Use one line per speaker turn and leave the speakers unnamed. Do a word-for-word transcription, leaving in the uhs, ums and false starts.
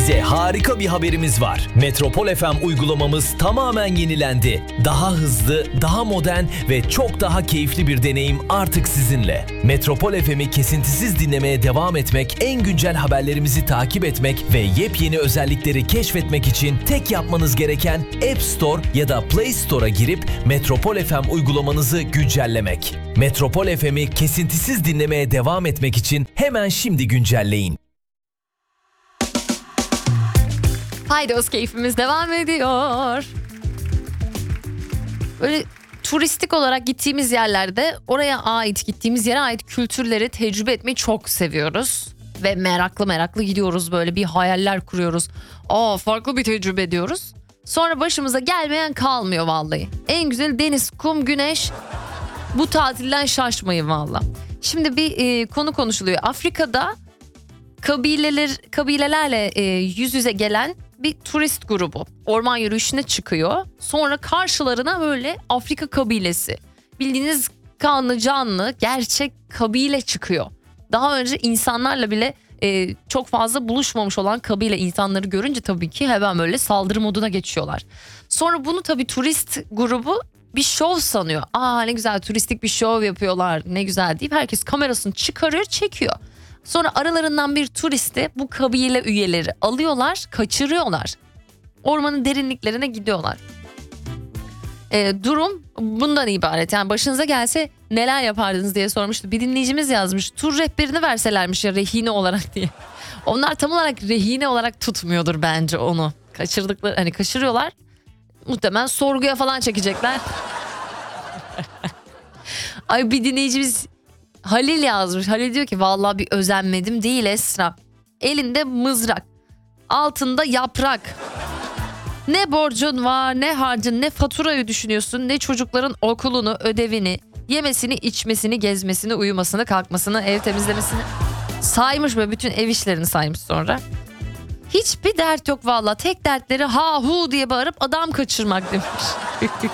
Size harika bir haberimiz var. Metropol F M uygulamamız tamamen yenilendi. Daha hızlı, daha modern ve çok daha keyifli bir deneyim artık sizinle. Metropol F M'i kesintisiz dinlemeye devam etmek, en güncel haberlerimizi takip etmek ve yepyeni özellikleri keşfetmek için tek yapmanız gereken App Store ya da Play Store'a girip Metropol F M uygulamanızı güncellemek. Metropol F M'i kesintisiz dinlemeye devam etmek için hemen şimdi güncelleyin.
Haydos keyfimiz devam ediyor. Böyle turistik olarak gittiğimiz yerlerde oraya ait, gittiğimiz yere ait kültürleri tecrübe etmeyi çok seviyoruz. Ve meraklı meraklı gidiyoruz, böyle bir hayaller kuruyoruz. Aa, farklı bir tecrübe diyoruz. Sonra başımıza gelmeyen kalmıyor vallahi. En güzel deniz, kum, güneş. Bu tatilden şaşmayın valla. Şimdi bir e, konu konuşuluyor. Afrika'da kabileler kabilelerle e, yüz yüze gelen bir turist grubu orman yürüyüşüne çıkıyor. Sonra karşılarına böyle Afrika kabilesi, bildiğiniz kanlı canlı gerçek kabile çıkıyor. Daha önce insanlarla bile e, çok fazla buluşmamış olan kabile insanları görünce tabii ki hemen böyle saldırı moduna geçiyorlar. Sonra bunu tabii turist grubu bir şov sanıyor. Aa, ne güzel turistik bir şov yapıyorlar, ne güzel deyip herkes kamerasını çıkarıyor, çekiyor. Sonra aralarından bir turisti bu kabile üyeleri alıyorlar, kaçırıyorlar. Ormanın derinliklerine gidiyorlar. E, durum bundan ibaret. Yani başınıza gelse neler yapardınız diye sormuştu. Bir dinleyicimiz yazmış. Tur rehberini verselermiş ya rehine olarak diye. Onlar tam olarak rehine olarak tutmuyordur bence onu. Kaçırdıkları, hani kaçırıyorlar. Muhtemelen sorguya falan çekecekler. Ay, bir dinleyicimiz Halil yazmış. Halil diyor ki vallahi bir özenmedim değil Esra. Elinde mızrak, altında yaprak. Ne borcun var, ne harcın, ne faturayı düşünüyorsun, ne çocukların okulunu, ödevini, yemesini, içmesini, gezmesini, uyumasını, kalkmasını, ev temizlemesini. Saymış böyle, bütün ev işlerini saymış sonra. Hiçbir dert yok vallahi. Tek dertleri ha hu diye bağırıp adam kaçırmak demiş.